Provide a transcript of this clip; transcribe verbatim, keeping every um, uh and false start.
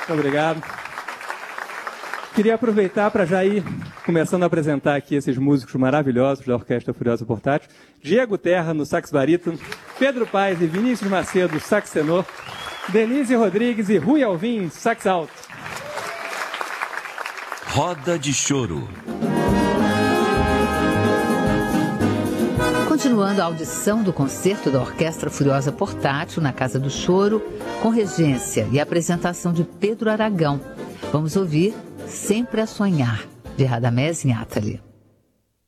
Obrigado. Queria aproveitar para já ir começando a apresentar aqui esses músicos maravilhosos da Orquestra Furiosa Portátil. Diego Terra no sax barítono, Pedro Paes e Vinícius Macedo, sax tenor, Denise Rodrigues e Rui Alvim, sax alto. Roda de Choro. Continuando a audição do concerto da Orquestra Furiosa Portátil na Casa do Choro, com regência e apresentação de Pedro Aragão. Vamos ouvir Sempre a Sonhar, de Radamés Inátali.